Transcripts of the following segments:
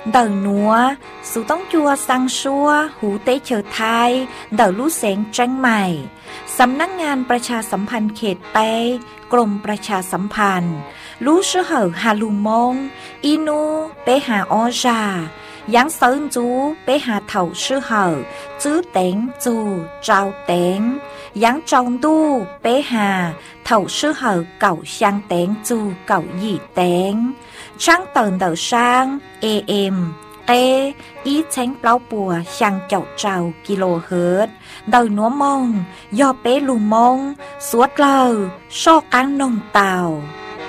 đời núa sự tống chua sang xuaหูเตเฉอไทยเดาลู่เสงเจังใหม่สำนักงานประชาสัมพันธ์เขตเปกรมประชาสัมพันธ์ลู่ชื่อเหอฮาลูมงอีนูเปหาออจายังเซินจูไปหาเถาชื่อเหอจื้อเต็งจูเจ้าเต็งยังจองดูไปหาเถาชื่อเหอเก่าช่างเต็งจูเก่าหยี่เต็งช่างเตินเดาช่างAM ý tránh bao bùa sang chậu trào kHz đời núa mông do bé lù mông suốt lờ so cán nông tàu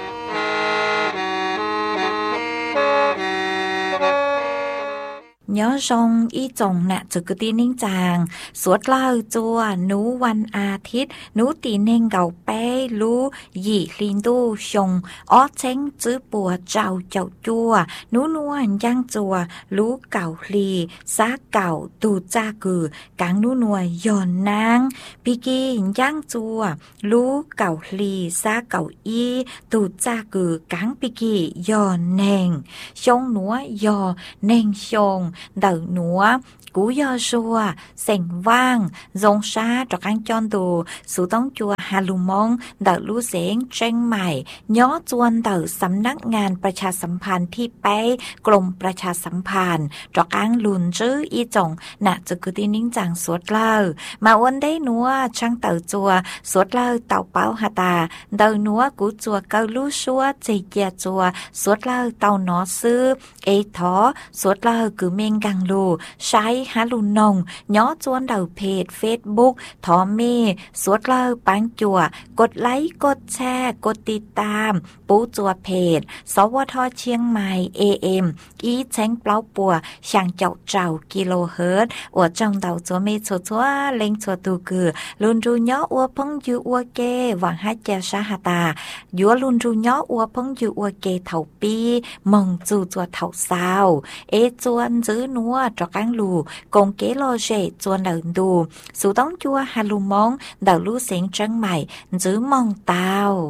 nhớ rong ý chồng nạ cho cứ tin ninh chàng suốt lờ chua núวันอาทิตย์nú tì nên gầu bé lú dì linh đu xong ó chánh chữ bùa trào chậu chua nú nuôn giang chùa lú cào lì xá cào tù cha cử cáng nú nuôi giòn nang bì kì giang chùa lú cào lì xá cào y tù cha cử cáng bì kì giòn nèng xong núa giò nèng xong đợi núa cú do xua sành vang dòng xa trọc ăn chọn tù sự tống chùa hà lù mong đợi lúเสง tranh mải nhó chuan đợiสำนักงานประชาสัมพันธ์ที่ไปกรมประชาสัมพันธ์trọc ăn lùn chứ y chồng nạจะคือที่นิ่งจังสวดเล่ามาวันได้นัวช่างเต่าจัวสวดเล่าเต่าเป้าหาตาเดานัวกูจัวเกาลูชัวเจียจัวสวดเล่าเต่าหนอซื้อท้อสวดเล่าคือเมงกังลูใช้ฮาลูนงย้อจวนเดาเพจเฟซบุ๊กทอเมสวดเล่าปังจัวกดไลค์กดแชร์กดติดตามปูจัวเพจสวทเชียงใหม่ AM อีแฉงเปล่าปัวช่างเจ้าเจ้าkHz อัวจงเดาจัวเมชัวจัวเล็งชัวตูคือลุนรูย้ออัวพงยูอัวเกหวังให้เจ้าชาหาตายัวลุนรูย้ออัวพงยูอัวเกเถาปีมองจูจัวเถาซาวจวนจื้อนัวตรกังลูกงเกโลเจจวนเดินดูสู่ต้องจัวฮาลูมงเดาลู่เสียงจังใหม่จื้อมองตาว